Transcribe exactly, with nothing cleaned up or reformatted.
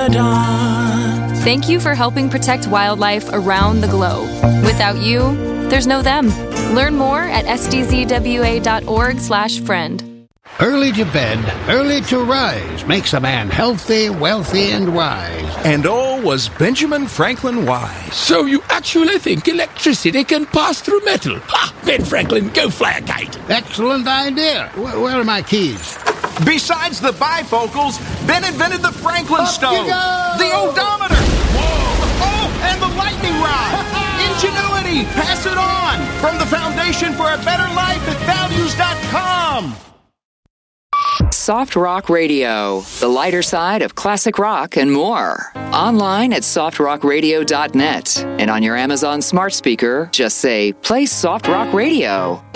Ramadan. Thank you for helping protect wildlife around the globe. Without you, there's no them. Learn more at s d z w a dot org slash friend. Early to bed, early to rise makes a man healthy, wealthy, and wise. And all was Benjamin Franklin wise. So you actually think electricity can pass through metal? Ha! Ben Franklin, go fly a kite. Excellent idea. Where, where are my keys? Besides the bifocals, Ben invented the Franklin Up stove, you go! the odometer, whoa, oh, and the lightning rod. Ingenuity, pass it on. From the Foundation for a Better Life at values dot com. Soft Rock Radio, the lighter side of classic rock and more. Online at soft rock radio dot net. And on your Amazon smart speaker, just say, play Soft Rock Radio.